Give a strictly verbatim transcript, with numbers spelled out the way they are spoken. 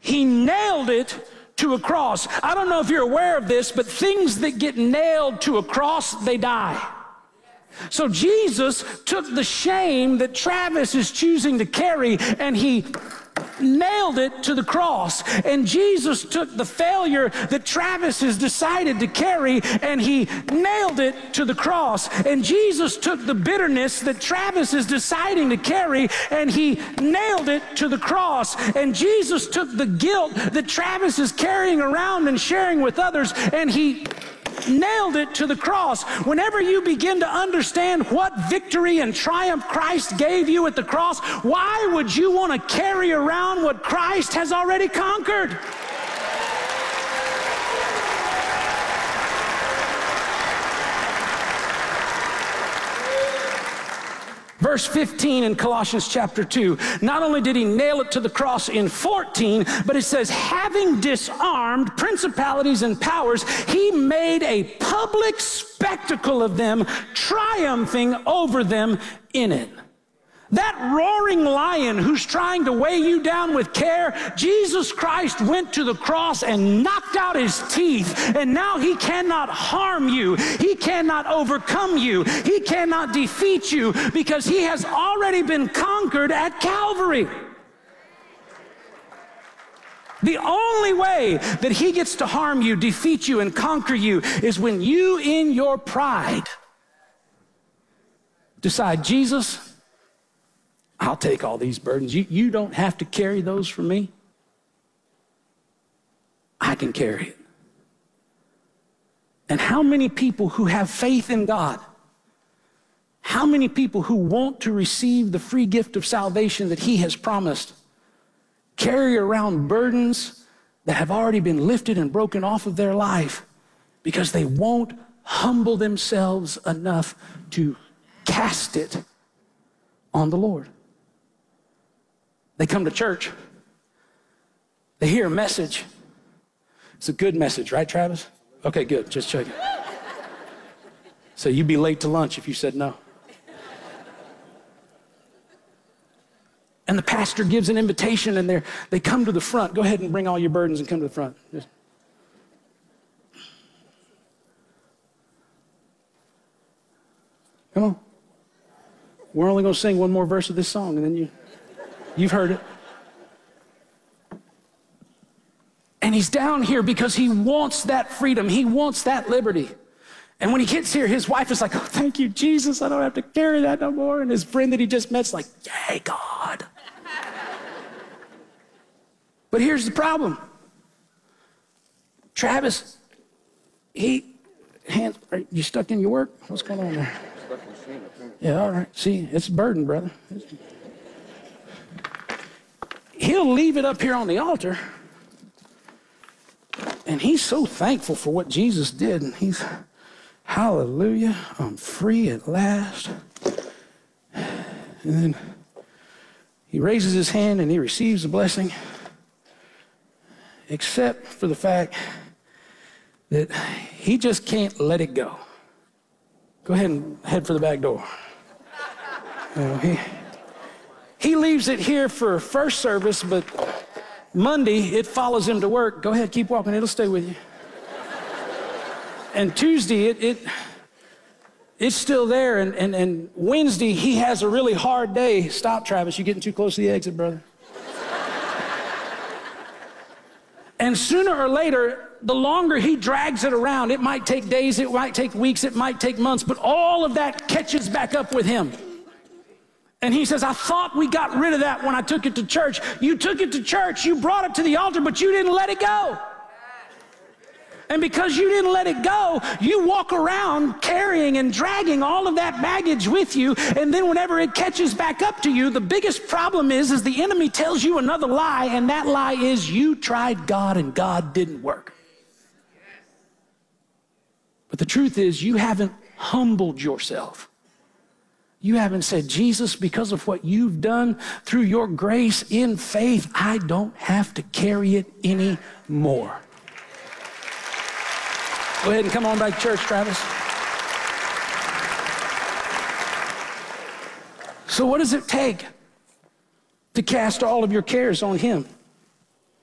he nailed it to a cross. I don't know if you're aware of this, but things that get nailed to a cross, they die. So Jesus took the shame that Travis is choosing to carry and he nailed it to the cross. And Jesus took the failure that Travis has decided to carry and he nailed it to the cross. And Jesus took the bitterness that Travis is deciding to carry and he nailed it to the cross. And Jesus took the guilt that Travis is carrying around and sharing with others and he nailed it to the cross. Whenever you begin to understand what victory and triumph Christ gave you at the cross, why would you want to carry around what Christ has already conquered? Verse fifteen in Colossians chapter two, not only did he nail it to the cross in fourteen, but it says, having disarmed principalities and powers, he made a public spectacle of them, triumphing over them in it. That roaring lion who's trying to weigh you down with care, Jesus Christ went to the cross and knocked out his teeth, and now he cannot harm you. He cannot overcome you. He cannot defeat you because he has already been conquered at Calvary. The only way that he gets to harm you, defeat you, and conquer you is when you, in your pride, decide, Jesus, I'll take all these burdens. You, you don't have to carry those for me. I can carry it. And how many people who have faith in God, how many people who want to receive the free gift of salvation that he has promised, carry around burdens that have already been lifted and broken off of their life because they won't humble themselves enough to cast it on the Lord. They come to church. They hear a message. It's a good message, right, Travis? Okay, good. Just checking. So you'd be late to lunch if you said no. And the pastor gives an invitation, and they they come to the front. Go ahead and bring all your burdens and come to the front. Just. Come on. We're only going to sing one more verse of this song, and then you... You've heard it. And he's down here because he wants that freedom. He wants that liberty. And when he gets here, his wife is like, oh, thank you, Jesus. I don't have to carry that no more. And his friend that he just met's like, yay, God. But here's the problem. Travis, he, hands, are you stuck in your work? What's going on there? Yeah, all right. See, it's a burden, brother. It's, he'll leave it up here on the altar, and he's so thankful for what Jesus did, and he's, hallelujah, I'm free at last. And then he raises his hand and he receives the blessing, except for the fact that he just can't let it go. Go ahead and head for the back door. You know, he, He leaves it here for first service, but Monday, it follows him to work. Go ahead, keep walking. It'll stay with you. And Tuesday, it, it it's still there. And, and, and Wednesday, he has a really hard day. Stop, Travis. You're getting too close to the exit, brother. And sooner or later, the longer he drags it around, it might take days, it might take weeks, it might take months, but all of that catches back up with him. And he says, I thought we got rid of that when I took it to church. You took it to church, you brought it to the altar, but you didn't let it go. And because you didn't let it go, you walk around carrying and dragging all of that baggage with you. And then whenever it catches back up to you, the biggest problem is, is the enemy tells you another lie, and that lie is you tried God and God didn't work. But the truth is, you haven't humbled yourself. You haven't said, Jesus, because of what you've done through your grace in faith, I don't have to carry it anymore. Go ahead and come on back to church, Travis. So what does it take to cast all of your cares on him?